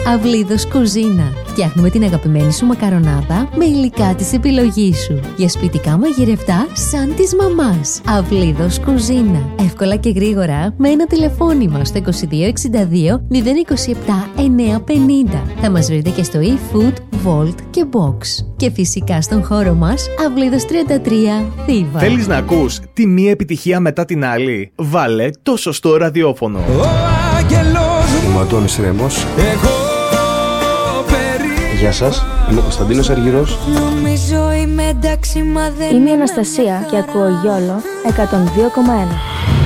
Αυλίδος Κουζίνα. Φτιάχνουμε την αγαπημένη σου μακαρονάδα με υλικά της επιλογής σου. Για σπιτικά μαγειρευτά σαν της μαμάς. Αυλίδος Κουζίνα. Εύκολα και γρήγορα με ένα τηλεφώνημα στο 2262 027 950. Θα μας βρείτε και στο eFood, Volt και Box. Και φυσικά στον χώρο μας, Αυλίδος 33, Θήβα. Θέλεις να ακούς τη μία επιτυχία μετά την άλλη? Βάλε το σωστό ραδιόφωνο. Είμαι ο Αντώνης Ρέμος. Γεια σας, είμαι ο Κωνσταντίνος Αργυρός. Είμαι η Αναστασία και ακούω YOLO 102,1.